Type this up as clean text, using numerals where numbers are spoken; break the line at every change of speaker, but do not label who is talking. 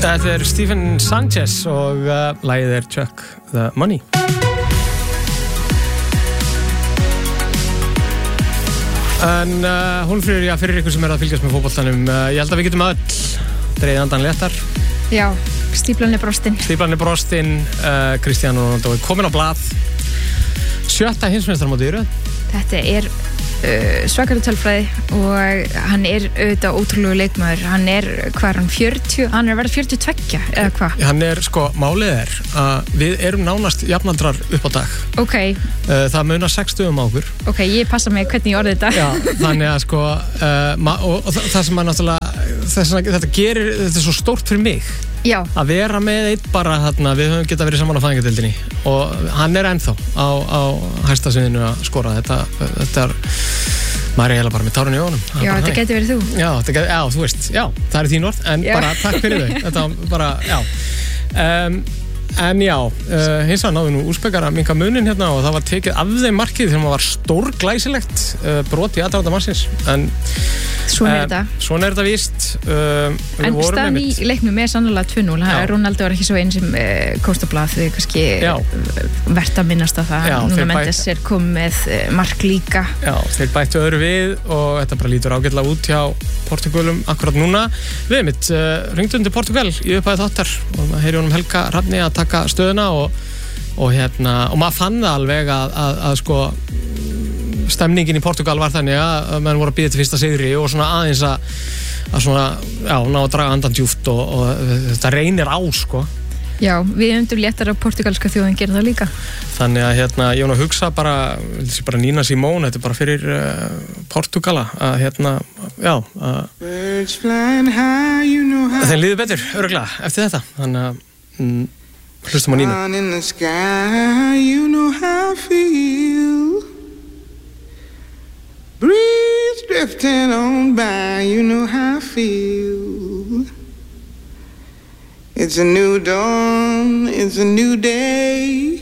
Þetta Stephen Sanchez og lagið Chuck the Money. En Hólmfríður, já, fyrir ykkur sem að fylgjast með fótboltanum, ég held að við getum öll dregið andan léttar.
Já, stíflan brostin.
Stíflan brostin, Cristiano Ronaldo komin á blað. 7. heimsmeistaramótið í röð. Þetta
svakalega tölfræði og hann auðvitað ótrúlegu leikmaður. Hann hvað hann 40? Hann verið 42 eða hvað?
Hann sko, málið að við erum nánast jafnaldrar upp á dag.
Ok.
Það munar 6 stöðum á okkur.
Ok, ég passa mig hvernig ég orði þetta.
Já, þannig að sko og það sem að náttúrulega þetta gerir, þetta svo stórt fyrir mig.
Já.
Að vera með eitt bara þarna, við höfum getað verið saman á fæðingadeildinni og hann ennþá á hæsta sviðinu að skora. Þetta maður eiginlega bara með tárun í augunum.
Já, þetta geti verið þú.
Já, þú veist, já, það þín orð, en bara takk fyrir þau. Þetta bara, já. En já, hins vegar náðu nú Úsbekar að minnka munin hérna og það var tekið af þeim markið þegar maður var stórglæsilegt brot í aðdraganda mannsins. En
svona þetta.
Svona þetta víst.
En staðan í leiknum sannlega 2-0. Ronaldo var ekki svo einn sem komst á blað, þau kannski vert að minnast á það. Núna Mendes komið með mark líka. Já,
þeir bættu öðru við og þetta bara lítur ágætlega út hjá Portúgalum akkurat núna. Við mitt ringdum til Portúgal í upphæðu þáttar og maður heyri honum Helga Hrafni að taka stöðuna og maður fann það alveg að sko stemningin í Portúgal var þannig að menn voru að bíða til fyrsta sigri og svona aðeins að svona, já, ná að draga andan djúpt og þetta reynir á sko.
Já, við höfum léttar að portugalska þjóðin gera það líka. Þannig að
ég var að hugsa bara Nina Simone, þetta bara fyrir Portúgala að já þeim líður betur, örugglega, eftir þetta. Þannig að hlustum á Nínu. In the sky, you know how I feel. Breeze drifting on by, you know how I feel. It's a new dawn, it's a new day.